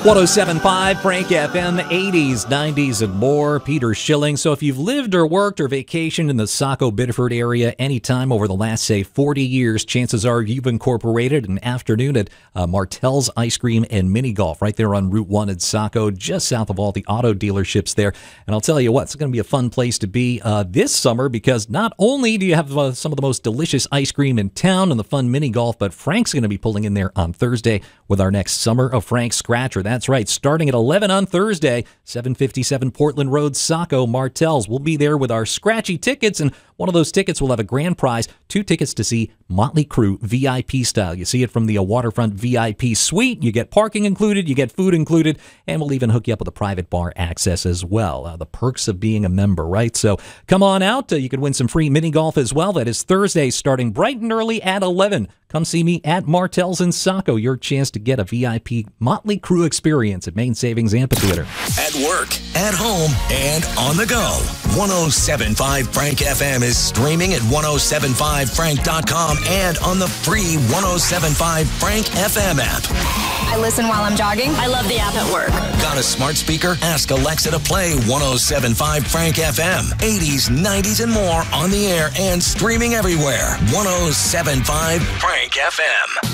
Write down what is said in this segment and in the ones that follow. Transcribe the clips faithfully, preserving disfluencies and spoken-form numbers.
one oh seven point five Frank F M, eighties, nineties, and more. Peter Schilling. So if you've lived or worked or vacationed in the Saco Biddeford area anytime over the last, say, forty years, chances are you've incorporated an afternoon at uh, Martell's Ice Cream and Mini Golf right there on Route one in Saco, just south of all the auto dealerships there. And I'll tell you what, it's going to be a fun place to be uh, this summer because not only do you have uh, some of the most delicious ice cream in town and the fun mini golf, but Frank's going to be pulling in there on Thursday with our next Summer of Frank Scratcher. That's right, starting at eleven on Thursday, seven fifty-seven Portland Road, Saco, Martell's. We'll be there with our scratchy tickets, and one of those tickets will have a grand prize, two tickets to see Motley Crue V I P style. You see it from the uh, Waterfront V I P suite. You get parking included, you get food included, and we'll even hook you up with a private bar access as well. Uh, the perks of being a member, right? So come on out. Uh, you can win some free mini golf as well. That is Thursday, starting bright and early at eleven. Come see me at Martell's in Saco. Your chance to get a V I P Motley Crue experience at Main Savings Amphitheater. At work, at home, and on the go. one oh seven point five Frank F M is streaming at ten seventy-five frank dot com and on the free ten seventy-five Frank F M app. I listen while I'm jogging. I love the app at work. Got a smart speaker? Ask Alexa to play ten seventy-five Frank F M. eighties, nineties, and more on the air and streaming everywhere. ten seventy-five Frank F M.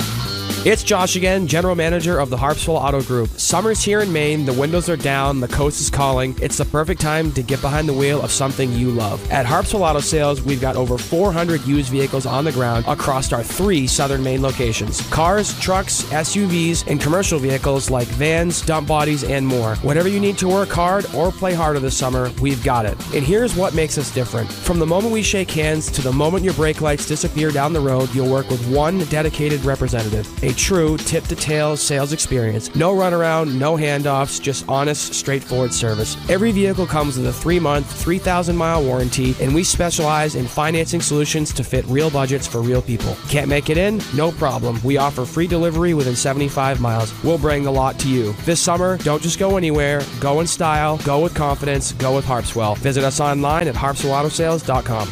It's Josh again, General Manager of the Harpswell Auto Group. Summer's here in Maine, the windows are down, the coast is calling. It's the perfect time to get behind the wheel of something you love. At Harpswell Auto Sales, we've got over four hundred used vehicles on the ground across our three southern Maine locations. Cars, trucks, S U Vs, and commercial vehicles like vans, dump bodies, and more. Whatever you need to work hard or play harder this summer, we've got it. And here's what makes us different. From the moment we shake hands to the moment your brake lights disappear down the road, you'll work with one dedicated representative. A true tip-to-tail sales experience. No runaround, no handoffs, just honest, straightforward service. Every vehicle comes with a three-month, three thousand mile warranty, and we specialize in financing solutions to fit real budgets for real people. Can't make it in? No problem. We offer free delivery within seventy-five miles. We'll bring the lot to you. This summer, don't just go anywhere. Go in style, go with confidence, go with Harpswell. Visit us online at harpswell auto sales dot com.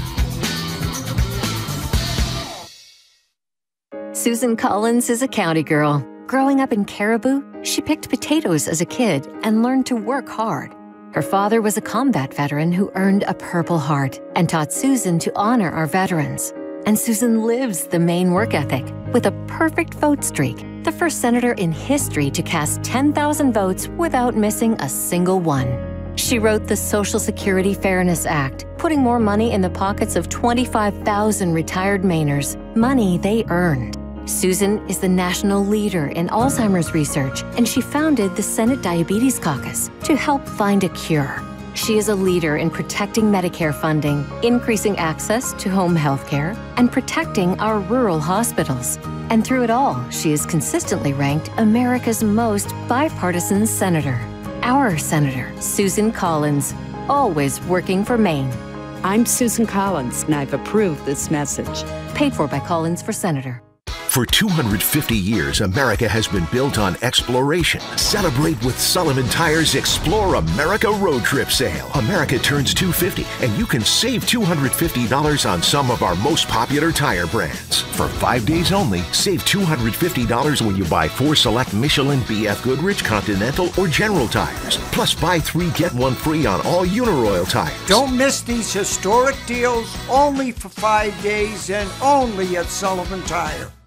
Susan Collins is a county girl. Growing up in Caribou, she picked potatoes as a kid and learned to work hard. Her father was a combat veteran who earned a Purple Heart and taught Susan to honor our veterans. And Susan lives the Maine work ethic with a perfect vote streak, the first senator in history to cast ten thousand votes without missing a single one. She wrote the Social Security Fairness Act, putting more money in the pockets of twenty-five thousand retired Mainers, money they earned. Susan is the national leader in Alzheimer's research, and she founded the Senate Diabetes Caucus to help find a cure. She is a leader in protecting Medicare funding, increasing access to home health care, and protecting our rural hospitals. And through it all, she is consistently ranked America's most bipartisan senator. Our Senator, Susan Collins, always working for Maine. I'm Susan Collins, and I've approved this message. Paid for by Collins for Senator. For two hundred fifty years, America has been built on exploration. Celebrate with Sullivan Tire's Explore America Road Trip Sale. America turns two hundred fifty, and you can save two hundred fifty dollars on some of our most popular tire brands. For five days only, save two hundred fifty dollars when you buy four select Michelin, B F Goodrich, Continental, or General tires. Plus, buy three, get one free on all Uniroyal tires. Don't miss these historic deals, only for five days and only at Sullivan Tire.